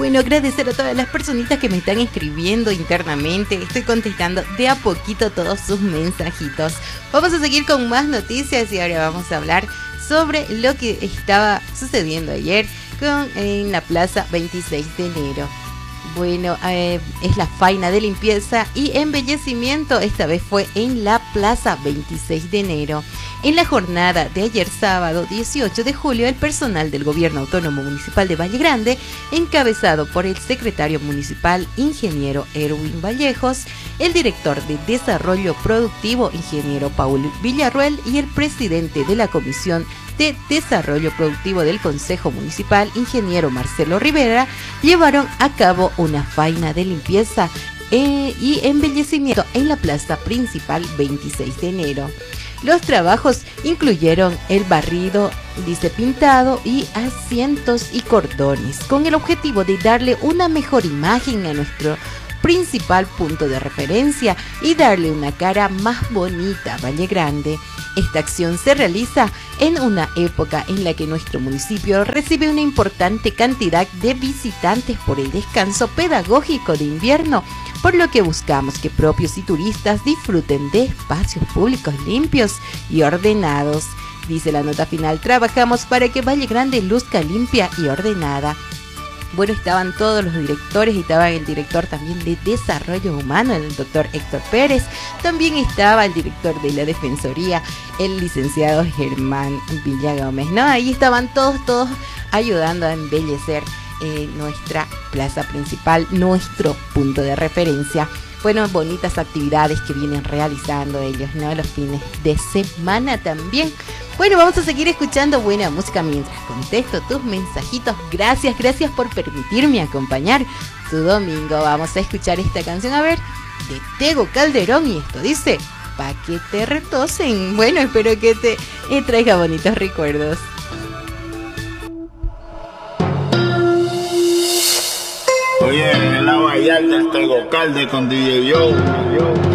Bueno, agradecer a todas las personitas que me están escribiendo internamente. Estoy contestando de a poquito todos sus mensajitos. Vamos a seguir con más noticias y ahora vamos a hablar sobre lo que estaba sucediendo ayer en la Plaza 26 de enero. Bueno, es la faena de limpieza y embellecimiento. Esta vez fue en la Plaza 26 de enero. En la jornada de ayer sábado 18 de julio, el personal del Gobierno Autónomo Municipal de Valle Grande, encabezado por el secretario municipal, ingeniero Erwin Vallejos, el director de Desarrollo Productivo, ingeniero Paul Villarruel, y el presidente de la Comisión de Desarrollo Productivo del Consejo Municipal, ingeniero Marcelo Rivera, llevaron a cabo una faena de limpieza y embellecimiento en la plaza principal 26 de enero. Los trabajos incluyeron el barrido, pintado y asientos y cordones, con el objetivo de darle una mejor imagen a nuestro principal punto de referencia y darle una cara más bonita a Valle Grande. Esta acción se realiza en una época en la que nuestro municipio recibe una importante cantidad de visitantes por el descanso pedagógico de invierno, por lo que buscamos que propios y turistas disfruten de espacios públicos limpios y ordenados. Dice la nota final: trabajamos para que Valle Grande luzca limpia y ordenada. Bueno, estaban todos los directores y estaba el director también de Desarrollo Humano, el doctor Héctor Pérez. También estaba el director de la Defensoría, el licenciado Germán Villagómez, ¿no? Ahí estaban todos ayudando a embellecer nuestra plaza principal, nuestro punto de referencia. Bueno, bonitas actividades que vienen realizando ellos, ¿no? Los fines de semana también. Bueno, vamos a seguir escuchando buena música mientras contesto tus mensajitos. Gracias por permitirme acompañar tu domingo. Vamos a escuchar esta canción, a ver, de Tego Calderón, y esto dice: pa' que te retocen. Bueno, espero que te traiga bonitos recuerdos. Oye, en la Vallarta el Tego Calde con DJ Joe.